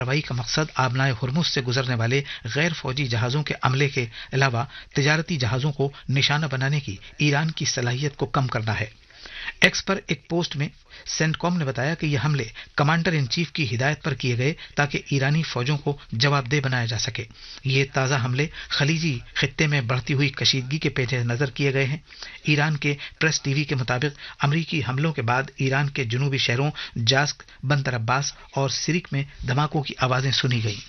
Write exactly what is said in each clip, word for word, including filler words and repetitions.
कार्रवाई का मकसद आबनाए हुर्मुज से गुजरने वाले गैर फौजी जहाजों के अमले के अलावा तिजारती जहाजों को निशाना बनाने की ईरान की सलाहियत को कम करना है। एक्स पर एक पोस्ट में सेंटकॉम ने बताया कि यह हमले कमांडर इन चीफ की हिदायत पर किए गए ताकि ईरानी फौजों को जवाबदेह बनाया जा सके। ये ताज़ा हमले खलीजी खित्ते में बढ़ती हुई कशीदगी के पेश नजर किए गए हैं। ईरान के प्रेस टीवी के मुताबिक अमरीकी हमलों के बाद ईरान के जुनूबी शहरों जास्क, बंदर अब्बास और सिरिक में धमाकों की आवाजें सुनी गई।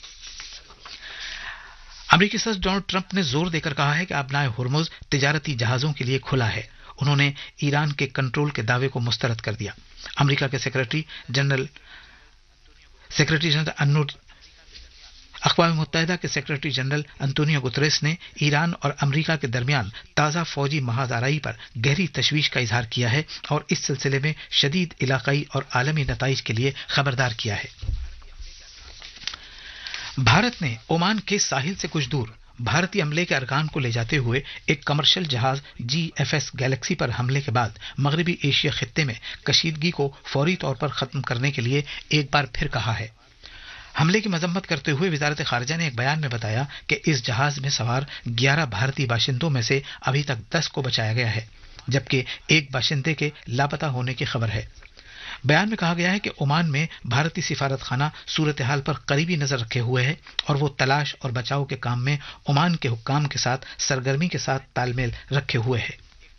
अमरीकी सदर डोनाल्ड ट्रंप ने जोर देकर कहा है कि आबनाए हुर्मुज तिजारती जहाजों के लिए खुला है। उन्होंने ईरान के कंट्रोल के दावे को मुस्तरद कर दिया। अमेरिका के सेक्रेटरी जनरल सेक्रेटरी जनरल अक़वाम मुत्तहिदा के सेक्रेटरी जनरल अंतोनियो गुतरेस ने ईरान और अमेरिका के दरमियान ताज़ा फौजी महादाराई पर गहरी तशवीश का इजहार किया है और इस सिलसिले में शदीद इलाकाई और आलमी नताइज के लिए खबरदार किया है। भारत ने ओमान के साहिल से कुछ दूर भारतीय अमले के अरकान को ले जाते हुए एक कमर्शियल जहाज जी एफ एस गैलेक्सी पर हमले के बाद मगरबी एशिया खित्ते में कशीदगी को फौरी तौर पर खत्म करने के लिए एक बार फिर कहा है। हमले की मजम्मत करते हुए वजारत खारजा ने एक बयान में बताया कि इस जहाज में सवार ग्यारह भारतीय बाशिंदों में से अभी तक दस को बचाया गया है, जबकि एक बाशिंदे के लापता होने की खबर है। बयान में कहा गया है कि ओमान में भारतीय सिफारत खाना सूरत हाल पर करीबी नजर रखे हुए है और वो तलाश और बचाव के काम में ओमान के हुक्काम के साथ सरगर्मी के साथ तालमेल रखे हुए है।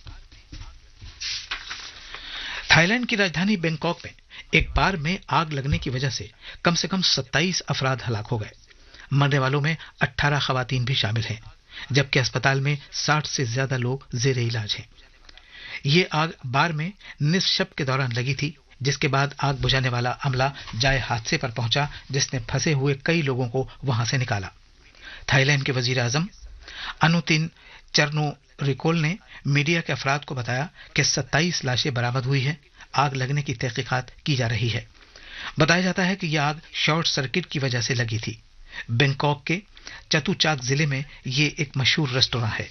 थाईलैंड की राजधानी बैंकॉक में एक बार में आग लगने की वजह से कम से कम सत्ताईस अफराद हलाक हो गए। मरने वालों में अठारह खवातीन भी शामिल हैं, जबकि अस्पताल में साठ से ज्यादा लोग जेर इलाज हैं। ये आग बार में निस्शब के दौरान लगी थी, जिसके बाद आग बुझाने वाला अमला जाए हादसे पर पहुंचा, जिसने फंसे हुए कई लोगों को वहां से निकाला। थाईलैंड के वजीर आजम अनुतिन चरनोरिकोल ने मीडिया के अफराद को बताया कि सत्ताईस लाशें बरामद हुई हैं। आग लगने की तहकीकात की जा रही है। बताया जाता है कि यह आग शॉर्ट सर्किट की वजह से लगी थी। बैंकॉक के चतुचाक जिले में यह एक मशहूर रेस्टोरेंट है।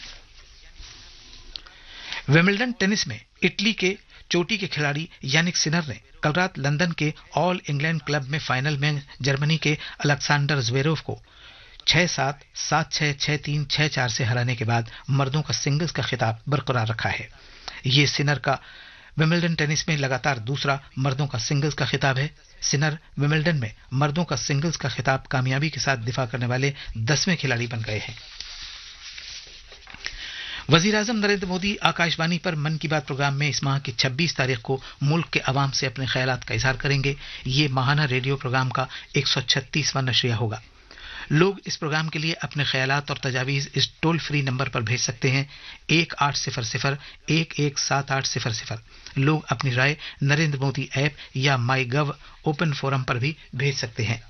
विंबलडन टेनिस में इटली के चोटी के खिलाड़ी यानिक सिनर ने कल रात लंदन के ऑल इंग्लैंड क्लब में फाइनल में जर्मनी के अलेक्जेंडर ज़्वेरेव को छह सात, सात छह, छह तीन, छह चार से हराने के बाद मर्दों का सिंगल्स का खिताब बरकरार रखा है। ये सिनर का विंबलडन टेनिस में लगातार दूसरा मर्दों का सिंगल्स का खिताब है। सिनर विंबलडन में मर्दों का सिंगल्स का खिताब कामयाबी के साथ दिफा करने वाले दसवें खिलाड़ी बन गए हैं। वजीर आजम नरेंद्र मोदी आकाशवाणी पर मन की बात प्रोग्राम में इस माह की छब्बीस तारीख को मुल्क के अवाम से अपने ख्यालात का इजहार करेंगे। ये माहाना रेडियो प्रोग्राम का एक सौ छत्तीसवां नशरिया होगा। लोग इस प्रोग्राम के लिए अपने ख्यालात और तजावीज इस टोल फ्री नंबर पर भेज सकते हैं एक आठ सिफर सिफर एक एक सात आठ सिफर सिफर। लोग अपनी राय नरेंद्र मोदी ऐप या माई गव ओपन फोरम पर भी भेज सकते हैं।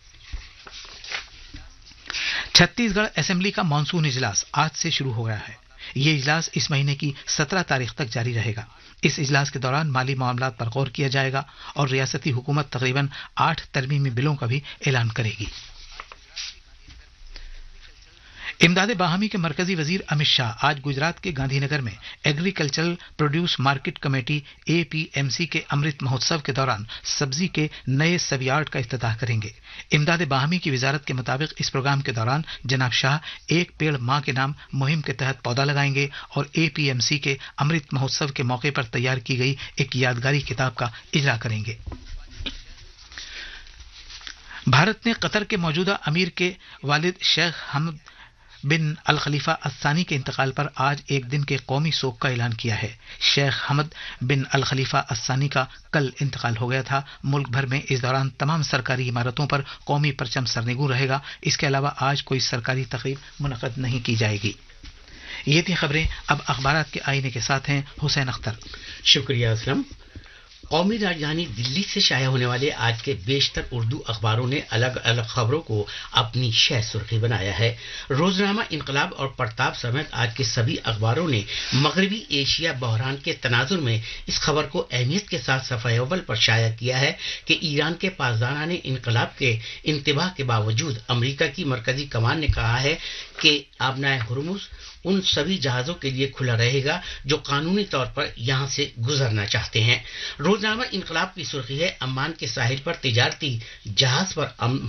छत्तीसगढ़ असेंबली का मानसून इजलास आज से शुरू हो गया है। ये इजलास इस महीने की सत्रह तारीख तक जारी रहेगा। इस इजलास के दौरान माली मामलात पर गौर किया जाएगा और रियासती हुकूमत तकरीबन आठ तरमीमी बिलों का भी ऐलान करेगी। इमदाद बाहमी के मरकजी वजीर अमित शाह आज गुजरात के गांधीनगर में agricultural produce market committee A P M C के अमृत महोत्सव के दौरान सब्जी के नए सबयार्ड का इफ्तिताह करेंगे। इमदाद बाहमी की वजारत के मुताबिक इस प्रोग्राम के दौरान जनाब शाह एक पेड़ मां के नाम मुहिम के तहत पौधा लगाएंगे और ए पी एम सी के अमृत महोत्सव के मौके पर तैयार की गई एक यादगारी किताब का इजरा करेंगे। भारत ने कतर के मौजूदा अमीर के वालिद शेख हमद बिन अल खलीफा अस्सानी के इंतकाल पर आज एक दिन के कौमी शोक का ऐलान किया है। शेख हमद बिन अल खलीफा अस्सानी का कल इंतकाल हो गया था। मुल्क भर में इस दौरान तमाम सरकारी इमारतों पर कौमी परचम सरनिगू रहेगा। इसके अलावा आज कोई सरकारी तकरीब मुनक़द नहीं की जाएगी। ये थी खबरें। अब अखबारात के आईने के साथ हैं हुसैन अख्तर। शुक्रिया असलम। कौमी राजधानी दिल्ली से शाया होने वाले आज के बेशतर उर्दू अखबारों ने अलग अलग खबरों को अपनी शह सुर्खी बनाया है। रोजनामा इनकलाब और प्रताप समेत आज के सभी अखबारों ने मगरबी एशिया बहरान के तनाजुर में इस खबर को अहमियत के साथ सफ़े अव्वल पर शाया किया है कि ईरान के पासदाराने इनकलाब के इंतबाह के बावजूद अमरीका की मरकजी कमान ने कहा है कि आबनाए हुर्मुज उन सभी जहाजों के लिए खुला रहेगा जो कानूनी तौर पर यहां से गुजरना चाहते हैं। रोज روزنامہ انقلاب کی سرخی ہے، عمان کے ساحل پر تجارتی جہاز پر